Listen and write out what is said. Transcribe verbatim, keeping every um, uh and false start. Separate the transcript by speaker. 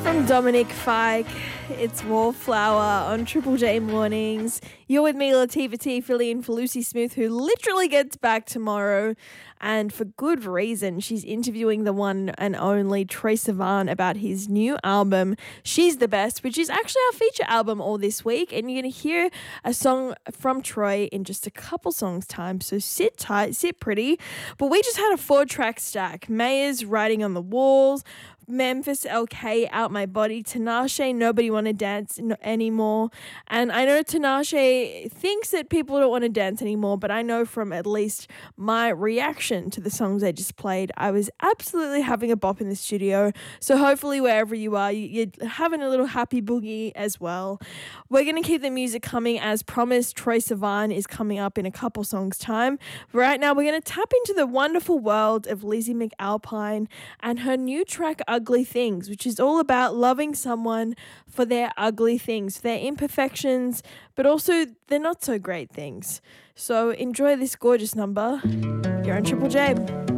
Speaker 1: Dominic Fike, it's Wallflower on Triple J Mornings. You're with me, Latifah T, filling in for Lucy Smith, who literally gets back tomorrow, and for good reason. She's interviewing the one and only Troye Sivan about his new album, She's the Best, which is actually our feature album all this week, and you're going to hear a song from Troye in just a couple songs' time, so sit tight, sit pretty. But we just had a four-track stack. Mayer's Writing on the Walls, Memphis L K, Out My Body, Tinashe, Nobody Wanna Dance no- Anymore. And I know Tinashe thinks that people don't want to dance anymore, but I know from at least my reaction to the songs I just played, I was absolutely having a bop in the studio. So hopefully wherever you are, you- you're having a little happy boogie as well. We're going to keep the music coming as promised. Troye Sivan is coming up in a couple songs' time. Right now, we're going to tap into the wonderful world of Lizzie McAlpine and her new track, Ugly Things, which is all about loving someone for their ugly things, their imperfections, but also their not so great things. So enjoy this gorgeous number. You're on Triple J.